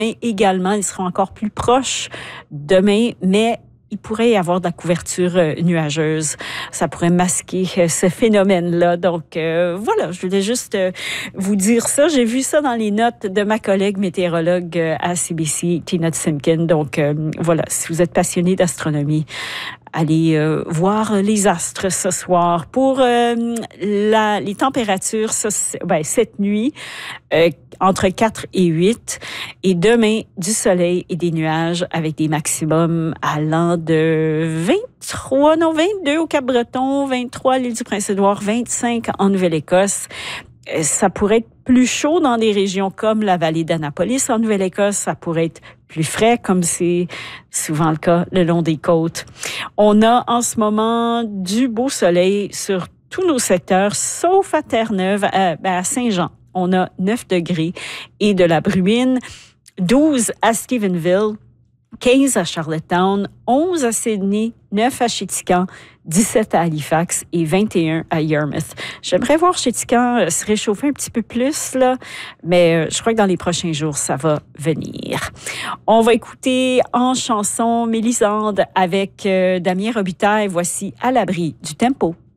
également, ils seront encore plus proches demain, mais il pourrait y avoir de la couverture nuageuse. Ça pourrait masquer ce phénomène-là. Donc, voilà, je voulais juste vous dire ça. J'ai vu ça dans les notes de ma collègue météorologue à CBC, Tina Simkin. Donc, voilà, si vous êtes passionné d'astronomie, allez voir les astres ce soir. Pour les températures, cette nuit, entre 4 et 8. Et demain, du soleil et des nuages avec des maximums allant de 22 au Cap-Breton, 23 à l'île du Prince-Édouard, 25 en Nouvelle-Écosse. Ça pourrait être plus chaud dans des régions comme la vallée d'Annapolis en Nouvelle-Écosse. Ça pourrait être plus frais, comme c'est souvent le cas le long des côtes. On a en ce moment du beau soleil sur tous nos secteurs, sauf à Terre-Neuve, à Saint-Jean. On a 9 degrés et de la bruine, 12 à Stephenville, 15 à Charlottetown, 11 à Sydney, 9 à Chéticamp, 17 à Halifax et 21 à Yarmouth. J'aimerais voir Chéticamp se réchauffer un petit peu plus, là, mais je crois que dans les prochains jours, ça va venir. On va écouter en chanson Mélisande avec Damien Robitaille. Voici À l'abri du tempo.